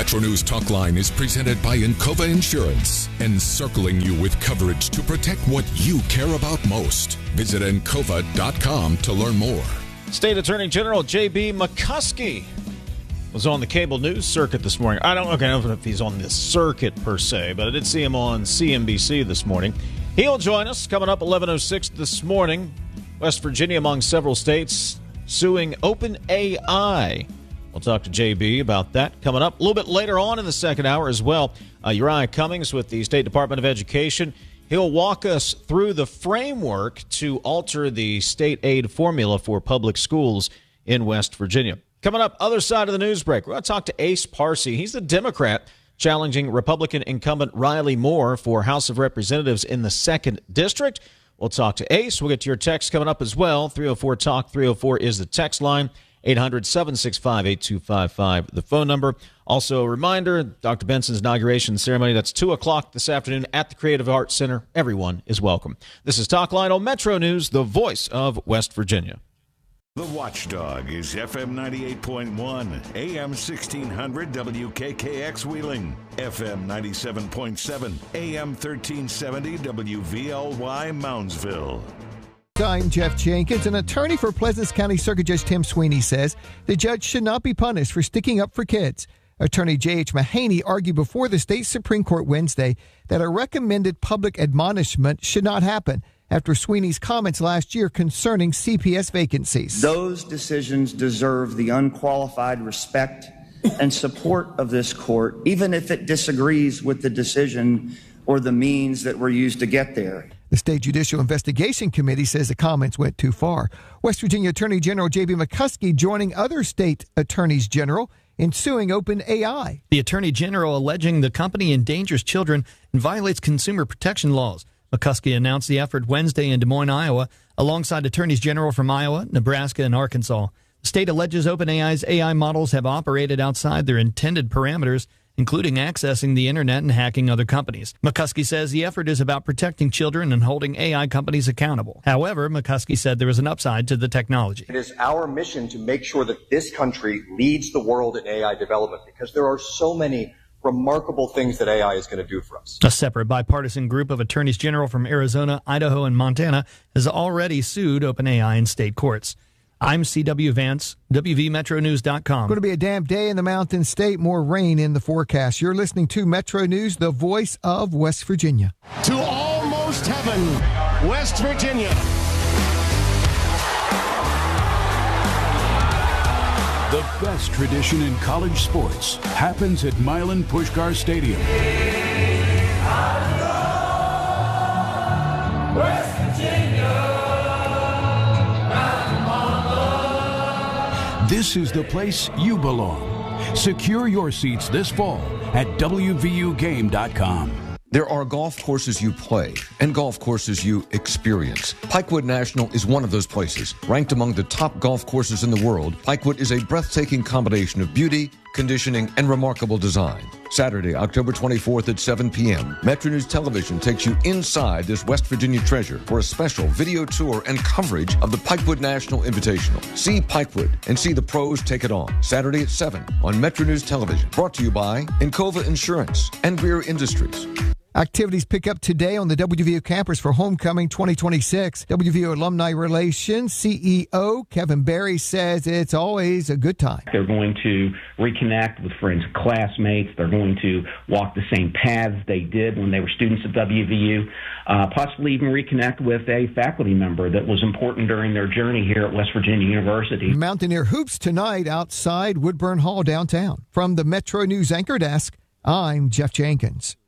Metro News Talk Line is presented by Encova Insurance, encircling you with coverage to protect what you care about most. Visit Encova.com to learn more. State Attorney General J.B. McCuskey was on the cable news circuit this morning. I don't know if he's on this circuit per se, but I did see him on CNBC this morning. He'll join us coming up 11:06 this morning. West Virginia, among several states, suing OpenAI. We'll talk to JB about that coming up a little bit later on in the second hour as well. Uriah Cummings with the State Department of Education. He'll walk us through the framework to alter the state aid formula for public schools in West Virginia. Coming up, other side of the news break, we're going to talk to Ace Parsi. He's the Democrat challenging Republican incumbent Riley Moore for House of Representatives in the 2nd District. We'll talk to Ace. We'll get to your text coming up as well. 304-TALK, 304 is the text line. 800-765-8255, the phone number. Also, a reminder, Dr. Benson's inauguration ceremony, that's 2 o'clock this afternoon at the Creative Arts Center. Everyone is welcome. This is Talk Line on Metro News, the voice of West Virginia. The Watchdog is FM 98.1, AM 1600 WKKX Wheeling, FM 97.7, AM 1370 WVLY Moundsville. I'm Jeff Jenkins. An attorney for Pleasants County Circuit Judge Tim Sweeney says the judge should not be punished for sticking up for kids. Attorney J.H. Mahaney argued before the state Supreme Court Wednesday that a recommended public admonishment should not happen after Sweeney's comments last year concerning CPS vacancies. Those decisions deserve the unqualified respect and support of this court, even if it disagrees with the decision or the means that were used to get there. The State Judicial Investigation Committee says the comments went too far. West Virginia Attorney General J.B. McCuskey joining other state attorneys general in suing OpenAI. The Attorney General alleging the company endangers children and violates consumer protection laws. McCuskey announced the effort Wednesday in Des Moines, Iowa, alongside attorneys general from Iowa, Nebraska, and Arkansas. The state alleges OpenAI's AI models have operated outside their intended parameters, including accessing the internet and hacking other companies. McCuskey says the effort is about protecting children and holding AI companies accountable. However, McCuskey said there was an upside to the technology. It is our mission to make sure that this country leads the world in AI development because there are so many remarkable things that AI is going to do for us. A separate bipartisan group of attorneys general from Arizona, Idaho, and Montana has already sued OpenAI in state courts. I'm C.W. Vance, WVMetroNews.com. Going to be a damp day in the Mountain State. More rain in the forecast. You're listening to Metro News, the voice of West Virginia. To almost heaven, West Virginia. The best tradition in college sports happens at Milan Puskar Stadium. West Virginia. This is the place you belong. Secure your seats this fall at WVUGame.com. There are golf courses you play and golf courses you experience. Pikewood National is one of those places. Ranked among the top golf courses in the world, Pikewood is a breathtaking combination of beauty, conditioning, and remarkable design. Saturday, October 24th at 7 p.m., Metro News Television takes you inside this West Virginia treasure for a special video tour and coverage of the Pikewood National Invitational. See Pikewood and see the pros take it on. Saturday at 7 on Metro News Television. Brought to you by Encova Insurance and Greer Industries. Activities pick up today on the WVU campus for Homecoming 2026. WVU Alumni Relations CEO Kevin Berry says it's always a good time. They're going to reconnect with friends and classmates. They're going to walk the same paths they did when they were students at WVU, possibly even reconnect with a faculty member that was important during their journey here at West Virginia University. Mountaineer Hoops tonight outside Woodburn Hall downtown. From the Metro News Anchor Desk, I'm Jeff Jenkins.